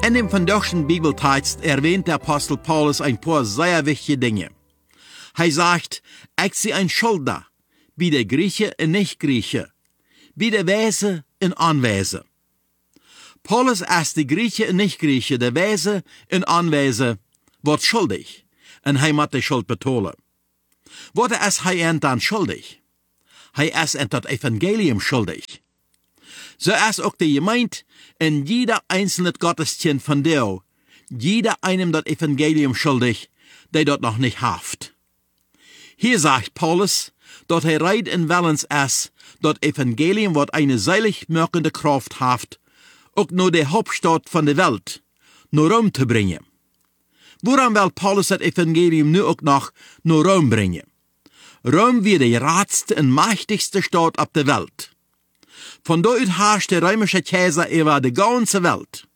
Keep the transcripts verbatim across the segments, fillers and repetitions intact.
In dem vandaagschen Bibeltext erwähnt der Apostel Paulus ein paar sehr wichtige Dinge. Er sagt, ich sie ein Schulder, wie der Grieche und Nicht-Grieche, wie der Weise und Anweise. Paulus ist die Grieche und Nicht-Grieche, der Weise und Anweise, wird schuldig, und er muss die Schuld betonen. Wat ist er dann schuldig? Er ist an das Evangelium schuldig. So ist auch die Gemeinde in jeder einzelne Gotteskind von dir, jeder einem das Evangelium schuldig, der dort noch nicht haft. Hier sagt Paulus, dass er reit in Wellens ist, das Evangelium wird eine seilig wirkende Kraft haft, auch nur die Hauptstadt von der Welt, nur Rom zu bringen. Woran will Paulus das Evangelium nu auch noch nur Rom bringen? Rom wird die ratste und mächtigste Stadt auf der Welt. Von dort herrscht der römische Kaiser über die ganze Welt.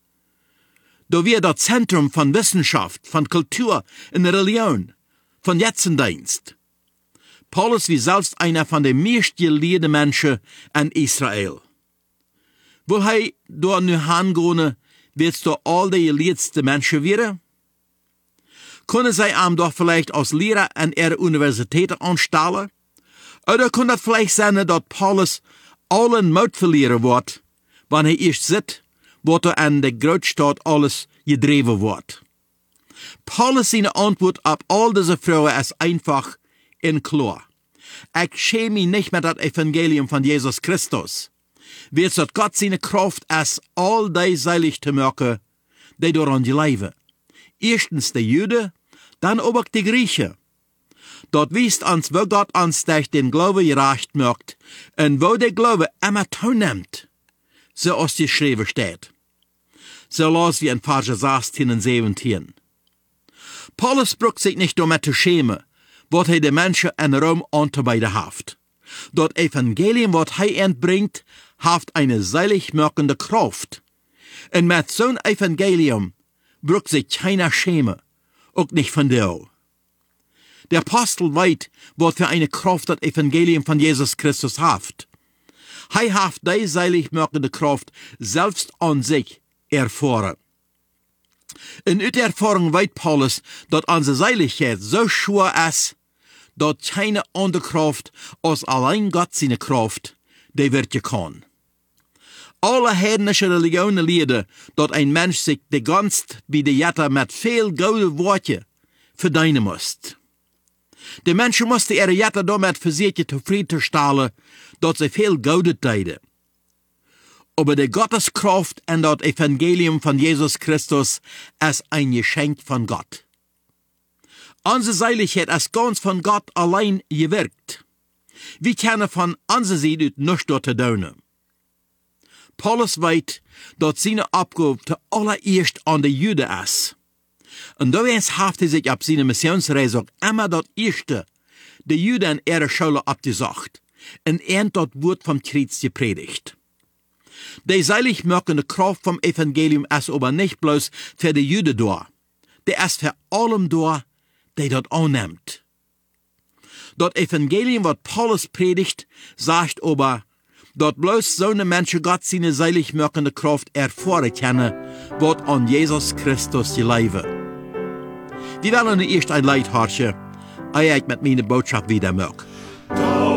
Da wird das Zentrum von Wissenschaft, von Kultur und Religion, von Jetzendienst. Paulus wie selbst einer von den meistgeliebten Menschen in Israel. Wo er da nu hingehen, willst du all die geliebten Menschen werden? Können sie ihm doch vielleicht als Lehrer an ihrer Universität anstellen? Oder kann das vielleicht sein, dass Paulus allen Mut verlieren wird, wenn er erst sieht, was er an der Großstadt alles gedreven wird? Paulus' seine Antwort auf all diese Fragen ist einfach und klar. Ich schäme mich nicht mit das Evangelium von Jesus Christus. Wird es Gott seine Kraft ist, all die seilig zu machen, die daran leben. Erstens die Juden, dann aber die Griechen. Dort wiest uns, wo Gott uns durch den Glaube gerecht macht und wo der Glaube immer zunimmt, so als die geschrieben steht. So las wir in Vers sechzehn und siebzehn. Paulus braucht sich nicht damit zu schämen, was er den Menschen in Rom anzubieten hat. Das Evangelium, was er entbringt, hat eine seilig wirkende Kraft. Und mit so einem Evangelium braucht sich keiner schämen, auch nicht von dir. Der Apostel weiß, was für eine Kraft das Evangelium von Jesus Christus hat. Er hat die seilig wirkende Kraft selbst an sich erfahren. In der Erfahrung weiß Paulus, dass unsere Seiligkeit so schwer ist, dass keine andere Kraft als allein Gott seine Kraft, die wirken kann. Alle heidnische Religionen lehren, dass ein Mensch sich die ganze Bidejata mit viel gute Worte verdienen muss. Die Menschen mussten ihre Jette damit versuchen zufriedenzustellen, dass sie viel Gute täten. Aber die Gotteskraft und das Evangelium von Jesus Christus ist ein Geschenk von Gott. Unsere Seiligkeit ist ganz von Gott allein gewirkt. Wir können von unserer Seite nichts dort tun. Paulus weiß, dass seine Abgabe zuallererst an die Juden ist. Und daher hat er sich auf seine Missionsreise immer das Erste, die Juden in ihrer Schule abgesagt und er das Wort vom Kreuz gepredigt. Die seilig wirkende Kraft vom Evangelium ist aber nicht bloß für die Juden da, der ist für allem da, der das annimmt. Das Evangelium, was Paulus predigt, sagt aber, dass bloß so eine Menschen Gott seine seilig wirkende Kraft erfahren können, was an Jesus Christus geleben. Wir wollen erst ein Leid horchen, ehe ich mit meiner Botschaft wieder mag.